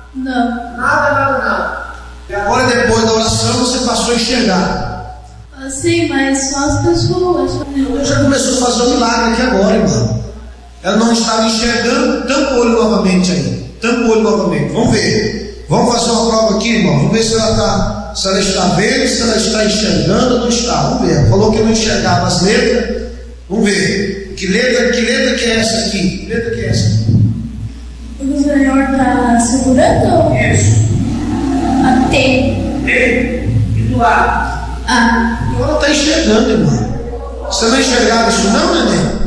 Não. Nada. E agora, depois da oração, você passou a enxergar. Sim, mas só as pessoas. Deus já começou a fazer um milagre aqui agora, irmão. Ela não estava enxergando, tampa o olho novamente aí. Tampa o olho novamente. Vamos ver. Vamos fazer uma prova aqui, irmão. Vamos ver se ela está vendo, se ela está enxergando ou não está. Vamos ver. Ela falou que não enxergava as letras. Vamos ver. Que letra que é essa aqui? Que letra que é essa aqui? O Senhor está segurando? Isso. A T. E do lado? A. Então ela está enxergando, irmão. Você não enxergava isso não, neném?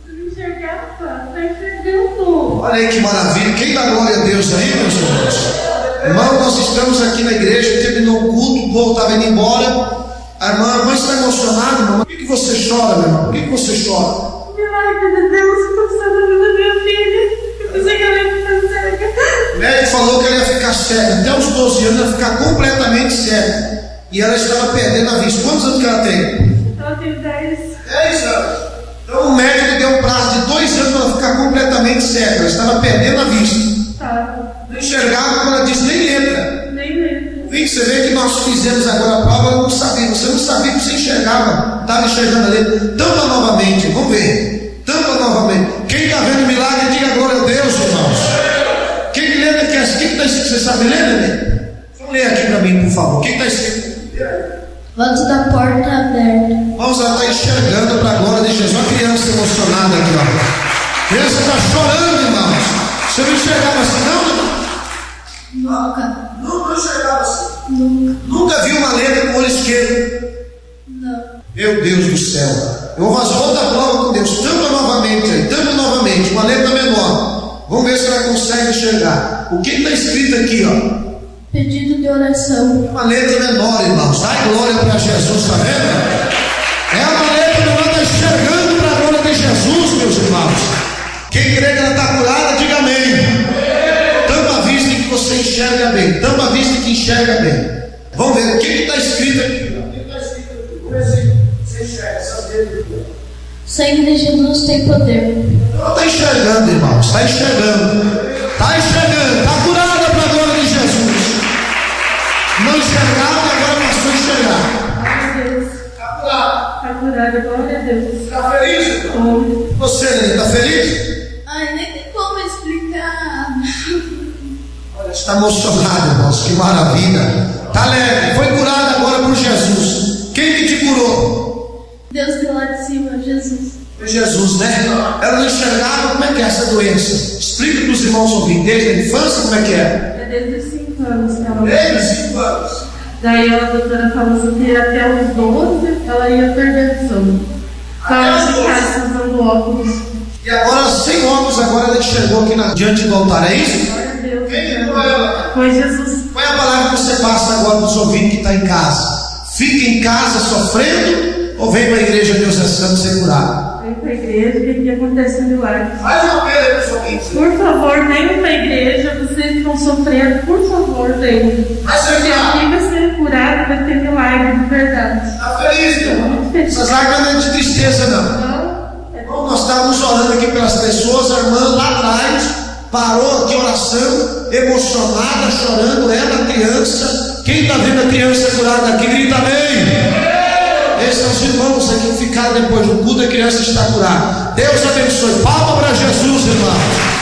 Olha aí que maravilha. Quem dá glória a Deus aí, meus irmãos? Irmão, nós estamos aqui na igreja, terminou o culto, o povo estava indo embora. A irmã está emocionada, irmão. Por que você chora, meu irmão? Por que você chora? O milagre de Deus aconteceu na vida da minha filha. Eu pensei que ela ia ficar cega. O médico falou que ela ia ficar cega. Até os 12 anos ela ia ficar completamente cega. E ela estava perdendo a vista. Quantos anos que ela tem? Ela tem 10. 10 anos. Então o médico deu um prazo de 2 anos para ela ficar completamente cega. Ela estava perdendo a vista. Tá. Não enxergava, como ela disse, nem letra. Nem lembro. Vem que você vê que nós fizemos agora a prova, ela não sabia. Você não sabia que você enxergava. Estava enxergando a letra. Tampa novamente, vamos ver. Tampa novamente. Quem está vendo o milagre, diga glória a Deus, irmãos. Quem que lê que é essa? Quem está escrito? Você sabe ler, Nenê? Então lê aqui para mim, por favor. Quem está escrito? Voto da porta aberta. Vamos, ela está enxergando para a glória de Jesus. Uma criança emocionada aqui, ó. A criança está chorando, irmãos. Você não enxergava assim, não, irmão? Nunca. Não enxergava assim. Nunca. Nunca viu uma letra com o olho esquerdo. Não. Meu Deus do céu. Eu vou fazer outra prova com Deus. Tampa novamente aí. Tampa novamente. Uma letra menor. Vamos ver se ela consegue enxergar. O que está escrito aqui, ó? Pedido de oração. Uma letra menor, irmãos. Dai glória para Jesus, está vendo? É uma letra menor, está enxergando para a glória de Jesus, meus irmãos. Quem crê que ela está curada, diga amém. Tampa a vista que você enxerga bem. Tampa a vista que enxerga bem. Vamos ver o que está escrito aqui. O que está escrito aqui? Vamos ver se você enxerga essas letras aqui. O sangue de Jesus tem poder. Ela está enxergando, irmãos. Está enxergando. Está enxergando. Está curada para a glória de Jesus. Não enxergava e agora passou a enxergar. Glória a Deus. Está curado. Está curada, glória a Deus. Está feliz, irmão? Você, Nenê, está feliz? Ai, nem tem como explicar. Olha, está emocionado, irmãos. Que maravilha. Está leve. Foi curado agora por Jesus. Quem que te curou? Deus de lá de cima, Jesus. Foi Jesus, né? Ela não enxergava. Como é que é essa doença? Explica para os irmãos ouvirem. Desde a infância, como é que é? É desde os 5 anos que ela. Desde 5 anos. Daí a doutora falou assim que até os 12 ela ia perder a visão. Ela ficasse usando óculos. E agora, sem óculos, agora ela enxergou aqui diante do altar. É isso? Glória a Deus. Quem curou ela? Foi Jesus. Qual é a palavra que você passa agora para os ouvintes que estão em casa? Fica em casa sofrendo ou vem para a igreja Deus é Santo ser curado? Vem para a igreja que acontece um milagre. Faz uma pena aí para os ouvintes. Por favor, venham para a igreja. Vocês que estão sofrendo, por favor, venham. Vai ser Porque curado. aqui vai ser curado, vai ter milagre de verdade. Está feliz, meu irmão? Muito feliz. Essas lágrimas não é de tristeza, não. Não, Bom, nós estávamos orando aqui pelas pessoas, a irmã lá atrás parou aqui a oração, emocionada, chorando, ela, a criança. Quem está vendo a criança curada aqui, grita amém. Esses são os irmãos aqui que ficaram depois do culto, a criança está curada. Deus abençoe. Palma para Jesus, irmão.